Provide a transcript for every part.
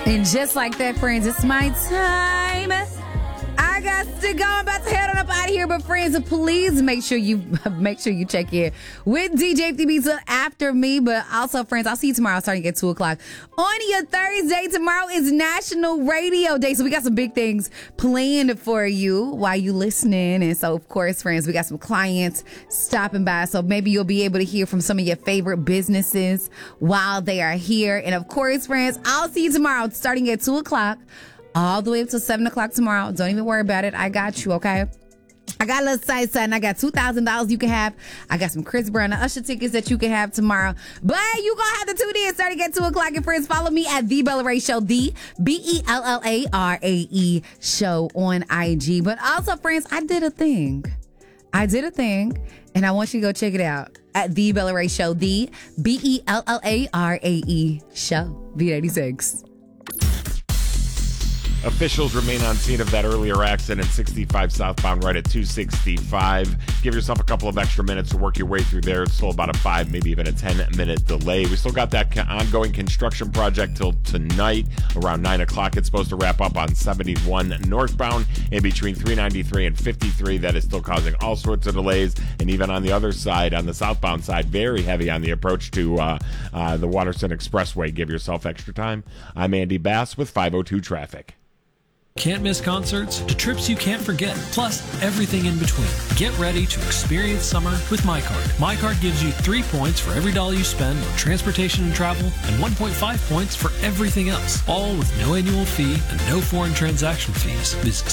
And just like that, friends, it's my time. I got to go. I'm about to head on up out of here. But friends, please make sure you check in with DJ FTB after me. But also, friends, I'll see you tomorrow starting at 2 o'clock. On your Thursday, tomorrow is National Radio Day. So we got some big things planned for you while you listening. And so, of course, friends, we got some clients stopping by. So maybe you'll be able to hear from some of your favorite businesses while they are here. And of course, friends, I'll see you tomorrow starting at 2 o'clock. All the way up to 7 o'clock tomorrow. Don't even worry about it. I got you, okay? I got a little side sign. I got $2,000 you can have. I got some Chris Brown and Usher tickets that you can have tomorrow. But you gonna have to tune in starting at 2 o'clock. And friends, follow me at The Bella Ray Show, the BELLARAE Show on IG. But also, friends, I did a thing. And I want you to go check it out at The Bella Ray Show, the BELLARAE Show. V86. Officials remain on scene of that earlier accident, 65 southbound, right at 265. Give yourself a couple of extra minutes to work your way through there. It's still about a 5, maybe even a 10-minute delay. We still got that ongoing construction project till tonight. Around 9 o'clock, it's supposed to wrap up on 71 northbound in between 393 and 53. That is still causing all sorts of delays. And even on the other side, on the southbound side, very heavy on the approach to the Waterston Expressway. Give yourself extra time. I'm Andy Bass with 502 Traffic. Can't miss concerts to trips you can't forget, plus everything in between. Get ready to experience summer with MyCard. MyCard gives you 3 points for every dollar you spend on transportation and travel, and 1.5 points for everything else, all with no annual fee and no foreign transaction fees. Visit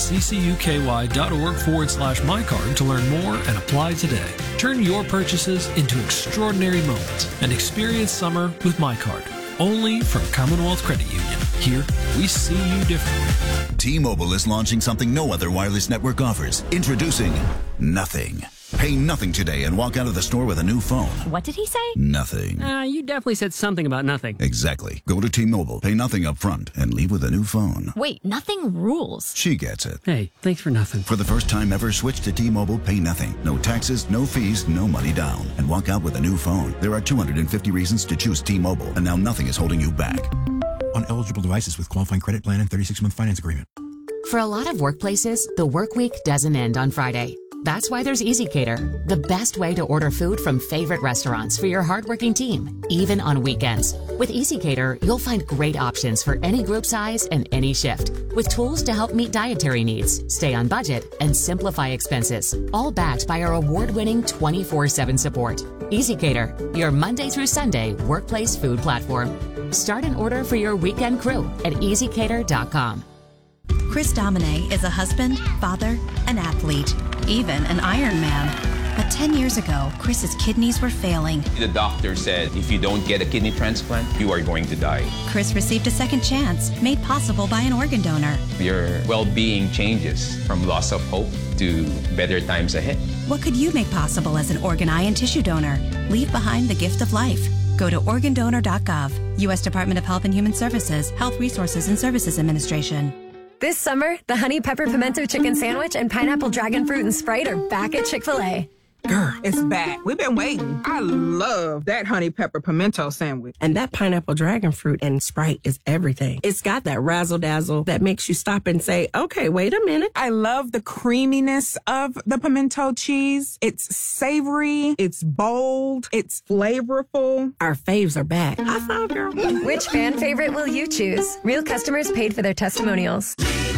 ccuky.org/MyCard to learn more and apply today. Turn your purchases into extraordinary moments and experience summer with MyCard. Only from Commonwealth Credit Union. Here, we see you differently. T-Mobile is launching something no other wireless network offers. Introducing Nothing. Pay nothing today and walk out of the store with a new phone. What did he say? Nothing. You definitely said something about nothing. Exactly. Go to T-Mobile, pay nothing up front, and leave with a new phone. Wait, nothing rules. She gets it. Hey, thanks for nothing. For the first time ever, switch to T-Mobile, pay nothing. No taxes, no fees, no money down. And walk out with a new phone. There are 250 reasons to choose T-Mobile, and now nothing is holding you back. On eligible devices with qualifying credit plan and 36-month finance agreement. For a lot of workplaces, the work week doesn't end on Friday. That's why there's EasyCater, the best way to order food from favorite restaurants for your hardworking team, even on weekends. With EasyCater, you'll find great options for any group size and any shift, with tools to help meet dietary needs, stay on budget, and simplify expenses, all backed by our award-winning 24/7 support. EasyCater, your Monday through Sunday workplace food platform. Start an order for your weekend crew at easycater.com. Chris Domine is a husband, father, an athlete, even an Ironman. But 10 years ago, Chris's kidneys were failing. The doctor said, if you don't get a kidney transplant, you are going to die. Chris received a second chance, made possible by an organ donor. Your well-being changes from loss of hope to better times ahead. What could you make possible as an organ, eye, and tissue donor? Leave behind the gift of life. Go to organdonor.gov. U.S. Department of Health and Human Services, Health Resources and Services Administration. This summer, the Honey Pepper Pimento Chicken Sandwich and Pineapple Dragon Fruit and Sprite are back at Chick-fil-A. Girl, it's back. We've been waiting. I love that honey pepper pimento sandwich. And that pineapple dragon fruit and Sprite is everything. It's got that razzle dazzle that makes you stop and say, okay, wait a minute. I love the creaminess of the pimento cheese. It's savory. It's bold. It's flavorful. Our faves are back. I found girl. Which fan favorite will you choose? Real customers paid for their testimonials.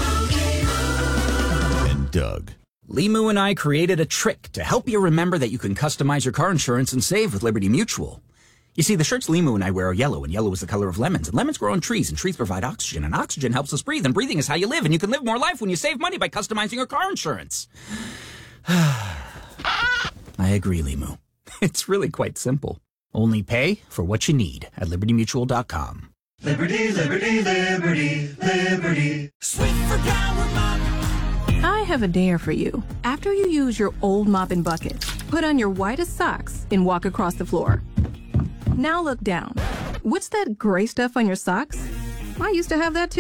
And Doug. Limu and I created a trick to help you remember that you can customize your car insurance and save with Liberty Mutual. You see, the shirts Limu and I wear are yellow, and yellow is the color of lemons. And lemons grow on trees, and trees provide oxygen, and oxygen helps us breathe, and breathing is how you live, and you can live more life when you save money by customizing your car insurance. I agree, Limu. It's really quite simple. Only pay for what you need at libertymutual.com. Liberty, liberty, liberty, liberty. Sweet for power mop. I have a dare for you. After you use your old mop and bucket, put on your whitest socks and walk across the floor. Now look down. What's that gray stuff on your socks? I used to have that too.